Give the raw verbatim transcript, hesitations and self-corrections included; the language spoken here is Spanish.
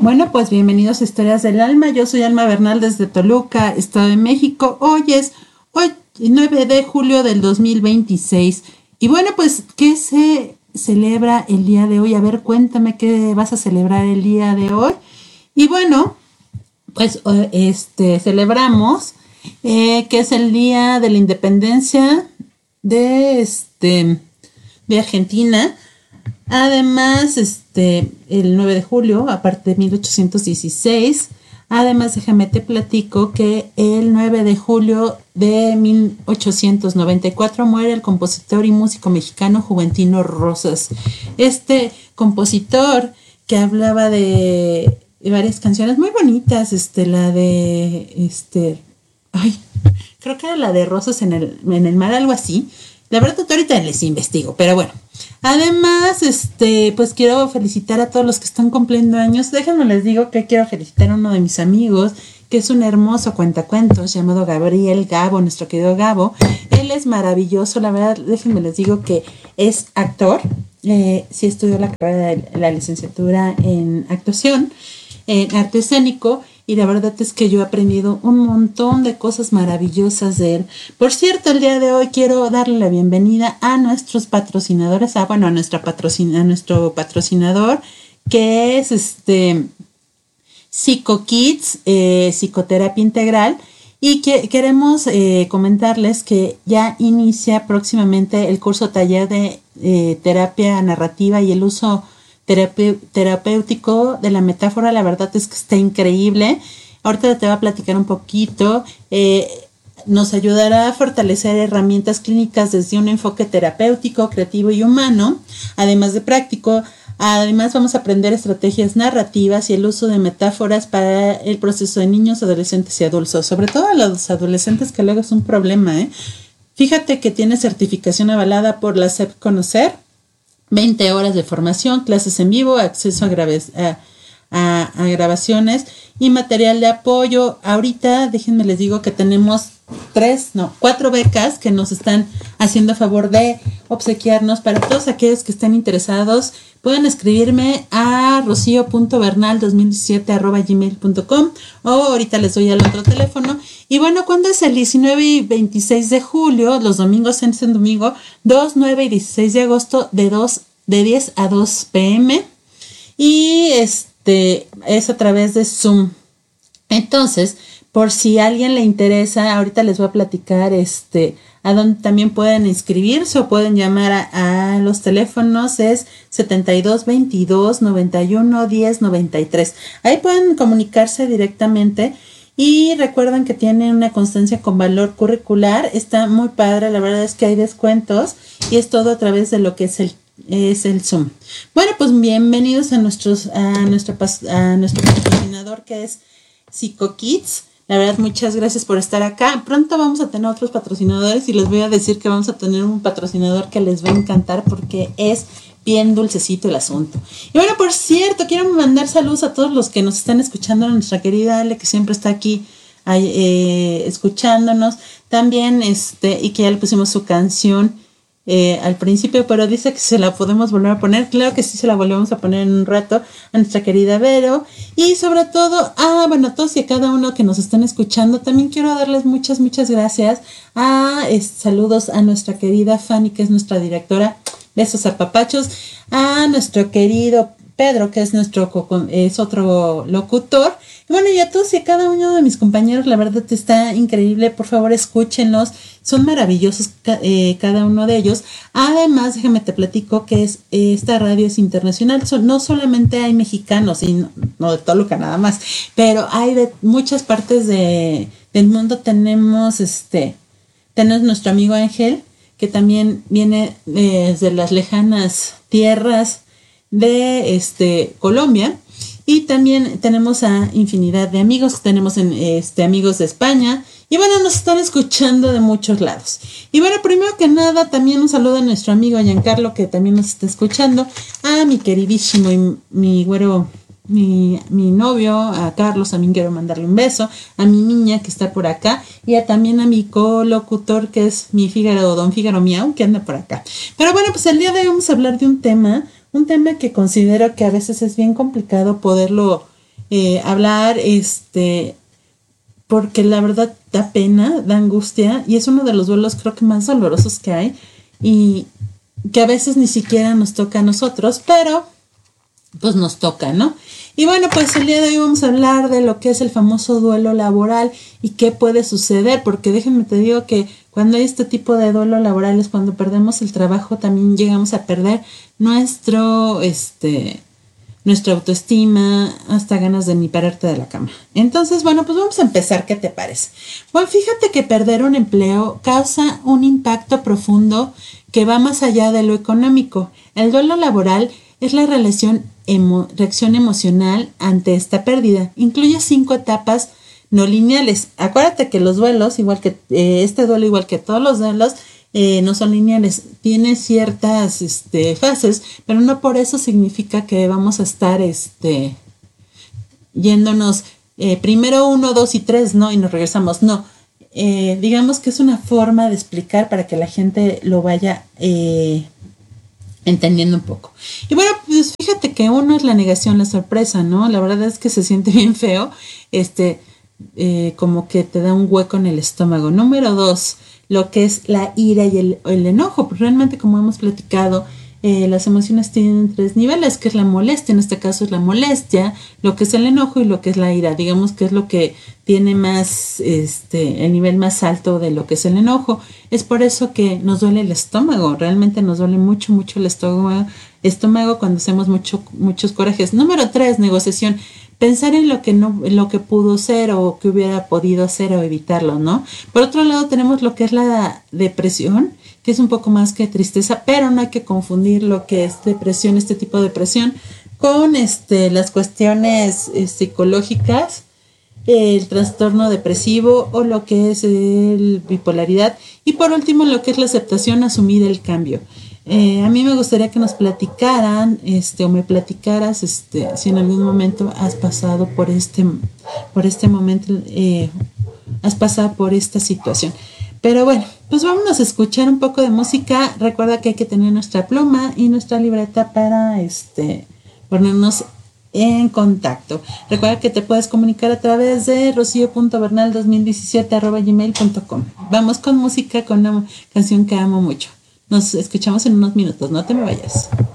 Bueno, pues bienvenidos a Historias del Alma. Yo soy Alma Bernal desde Toluca, Estado de México. Hoy es hoy, nueve de julio del dos mil veintiséis. Y bueno, pues, ¿qué se celebra el día de hoy? A ver, cuéntame qué vas a celebrar el día de hoy. Y bueno, pues este celebramos eh, que es el Día de la Independencia de, este, de Argentina. Además, este, el nueve de julio, aparte de mil ochocientos dieciséis, además déjame te platico que el nueve de julio de mil ochocientos noventa y cuatro muere el compositor y músico mexicano Juventino Rosas. Este compositor que hablaba de, de varias canciones muy bonitas, este, la de, este, ay, creo que era la de Rosas en el, en el mar, algo así. La verdad, ahorita les investigo, pero bueno. Además, este, pues quiero felicitar a todos los que están cumpliendo años. Déjenme les digo que quiero felicitar a uno de mis amigos, que es un hermoso cuentacuentos llamado Gabriel Gabo, nuestro querido Gabo. Él es maravilloso, la verdad, déjenme les digo que es actor. Eh, sí estudió la carrera de la licenciatura en actuación, en arte escénico. Y la verdad es que yo he aprendido un montón de cosas maravillosas de él. Por cierto, el día de hoy quiero darle la bienvenida a nuestros patrocinadores, a, bueno, a, nuestra patrocin- a nuestro patrocinador, que es este PsicoKids, eh, Psicoterapia Integral. Y que queremos eh, comentarles que ya inicia próximamente el curso taller de eh, terapia narrativa y el uso Terapé- terapéutico de la metáfora. La verdad es que está increíble. Ahorita te voy a platicar un poquito. Eh, nos ayudará a fortalecer herramientas clínicas desde un enfoque terapéutico, creativo y humano, además de práctico. Además vamos a aprender estrategias narrativas y el uso de metáforas para el proceso de niños, adolescentes y adultos, sobre todo a los adolescentes, que luego es un problema, ¿eh? Fíjate que tiene certificación avalada por la S E P Conocer, veinte horas de formación, clases en vivo, acceso a, graves, a, a, a grabaciones y material de apoyo. Ahorita, déjenme les digo que tenemos tres, no, cuatro becas que nos están haciendo favor de obsequiarnos. Para todos aquellos que estén interesados, pueden escribirme a rocio punto bernal dos mil diecisiete arroba gmail punto com o ahorita les doy el otro teléfono. Y bueno, ¿cuándo es el diecinueve y veintiséis de julio? Los domingos en el domingo dos, nueve y dieciséis de agosto de dos, de diez a dos pm. Y este es a través de Zoom. Entonces, por si a alguien le interesa, ahorita les voy a platicar este a dónde también pueden inscribirse o pueden llamar a, a los teléfonos. Es setenta y dos, veintidós, noventa y uno, diez, noventa y tres. Ahí pueden comunicarse directamente. Y recuerden que tienen una constancia con valor curricular. Está muy padre, la verdad es que hay descuentos y es todo a través de lo que es el es el Zoom. Bueno, pues bienvenidos a nuestros a nuestro a nuestro patrocinador, que es PsicoKids. La verdad, muchas gracias por estar acá. Pronto vamos a tener otros patrocinadores y les voy a decir que vamos a tener un patrocinador que les va a encantar porque es bien dulcecito el asunto. Y bueno, por cierto, quiero mandar saludos a todos los que nos están escuchando, a nuestra querida Ale, que siempre está aquí eh, escuchándonos. También, este, y que ya le pusimos su canción eh, al principio, pero dice que se la podemos volver a poner. Claro que sí, se la volvemos a poner en un rato. A nuestra querida Vero. Y sobre todo, ah, bueno, a todos y a cada uno que nos están escuchando, también quiero darles muchas, muchas gracias. Ah, es, saludos a nuestra querida Fanny, que es nuestra directora. Besos a papachos. A nuestro querido Pedro, que es nuestro es otro locutor. Y bueno, y a todos y a cada uno de mis compañeros, la verdad está increíble. Por favor, escúchenlos. Son maravillosos eh, cada uno de ellos. Además, déjame te platico que es eh, esta radio es internacional. So, no solamente hay mexicanos, y no, no de Toluca nada más, pero hay de muchas partes de, del mundo. Tenemos este, tenemos nuestro amigo Ángel, que también viene desde las lejanas tierras de este Colombia. Y también tenemos a infinidad de amigos, tenemos en, este, amigos de España, y bueno, nos están escuchando de muchos lados. Y bueno, primero que nada, también un saludo a nuestro amigo Giancarlo, que también nos está escuchando, a mi queridísimo y mi güero, mi, mi novio, a Carlos, también quiero mandarle un beso, a mi niña que está por acá, y a, también a mi colocutor, que es mi Fígaro, don Fígaro Miau, que anda por acá. Pero bueno, pues el día de hoy vamos a hablar de un tema, un tema que considero que a veces es bien complicado poderlo eh, hablar, este, porque la verdad da pena, da angustia, y es uno de los duelos creo que más dolorosos que hay, y que a veces ni siquiera nos toca a nosotros, pero pues nos toca, ¿no? Y bueno, pues el día de hoy vamos a hablar de lo que es el famoso duelo laboral y qué puede suceder, porque déjenme te digo que cuando hay este tipo de duelo laboral es cuando perdemos el trabajo, también llegamos a perder nuestro, este, nuestra autoestima, hasta ganas de ni pararte de la cama. Entonces, bueno, pues vamos a empezar, ¿qué te parece? Bueno, fíjate que perder un empleo causa un impacto profundo que va más allá de lo económico. El duelo laboral es la relación emo- reacción emocional ante esta pérdida. Incluye cinco etapas no lineales. Acuérdate que los duelos, igual que eh, este duelo, igual que todos los duelos, eh, no son lineales. Tiene ciertas este, fases, pero no por eso significa que vamos a estar este, yéndonos eh, primero uno, dos y tres, ¿no? Y nos regresamos. No. Eh, digamos que es una forma de explicar para que la gente lo vaya eh, entendiendo un poco. Y bueno, pues fíjate que uno es la negación, la sorpresa, ¿no? La verdad es que se siente bien feo, este, eh, como que te da un hueco en el estómago. Número dos, lo que es la ira y el, el enojo. Pues realmente, como hemos platicado, eh, las emociones tienen tres niveles, que es la molestia, en este caso es la molestia, lo que es el enojo y lo que es la ira. Digamos que es lo que tiene más, este, el nivel más alto de lo que es el enojo. Es por eso que nos duele el estómago, realmente nos duele mucho, mucho el estómago, estómago cuando hacemos mucho, muchos corajes. Número tres, negociación. Pensar en lo que no, en lo que pudo ser o que hubiera podido hacer o evitarlo, ¿no? Por otro lado tenemos lo que es la depresión, que es un poco más que tristeza, pero no hay que confundir lo que es depresión, este tipo de depresión, con este, las cuestiones eh, psicológicas, el trastorno depresivo o lo que es el bipolaridad. Y por último, lo que es la aceptación, asumir el cambio. Eh, a mí me gustaría que nos platicaran, este, o me platicaras, este, si en algún momento has pasado por este, por este momento, eh, has pasado por esta situación. Pero bueno, pues vámonos a escuchar un poco de música. Recuerda que hay que tener nuestra pluma y nuestra libreta para, este, ponernos en contacto. Recuerda que te puedes comunicar a través de rocio punto bernal dos mil diecisiete arroba gmail punto com. Vamos con música, con una canción que amo mucho. Nos escuchamos en unos minutos, no te me vayas.